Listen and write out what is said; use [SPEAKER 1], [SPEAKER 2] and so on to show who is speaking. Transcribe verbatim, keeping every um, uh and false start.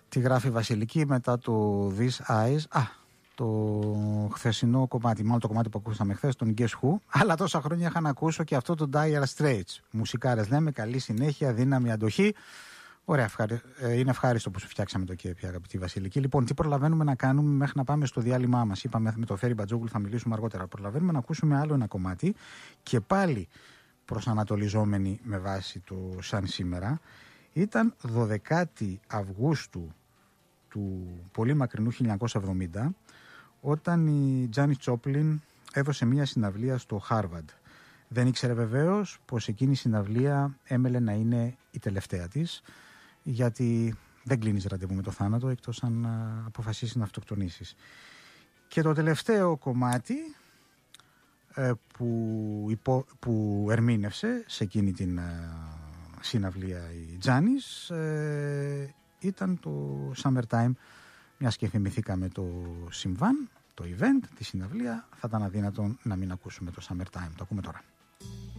[SPEAKER 1] Τι γράφει η Βασιλική μετά το These Eyes? Α, το χθεσινό κομμάτι, μάλλον το κομμάτι που ακούσαμε χθες, τον Guess Who. Αλλά τόσα χρόνια είχα να ακούσω και αυτό το Dire Straits. Μουσικάρες λέμε, καλή συνέχεια, δύναμη, αντοχή. Ωραία, ευχαρι... είναι ευχάριστο που σου φτιάξαμε το κέφι, αγαπητή Βασιλική. Λοιπόν, τι προλαβαίνουμε να κάνουμε μέχρι να πάμε στο διάλειμμά μας? Είπαμε με το Φέρι Μπατζόγλου θα μιλήσουμε αργότερα. Προλαβαίνουμε να ακούσουμε άλλο ένα κομμάτι και πάλι προσανατολιζόμενοι με βάση το σαν σήμερα. Ήταν δωδεκάτη Αυγούστου του πολύ μακρινού χίλια εννιακόσια εβδομήντα, όταν η Τζάνις Τζόπλιν έδωσε μία συναυλία στο Χάρβαρντ. Δεν ήξερε βεβαίως πως εκείνη η συναυλία έμελε να είναι η τελευταία της, γιατί δεν κλείνεις ραντεβού με το θάνατο εκτός αν αποφασίσει να αυτοκτονήσεις. Και το τελευταίο κομμάτι ε, που, υπο, που ερμήνευσε σε εκείνη την ε, συναυλία η Τζάνις ε, ήταν το Summertime. Μιας και θυμηθήκαμε το συμβάν, το event, τη συναυλία, θα ήταν αδύνατο να μην ακούσουμε το Summertime. Το ακούμε τώρα.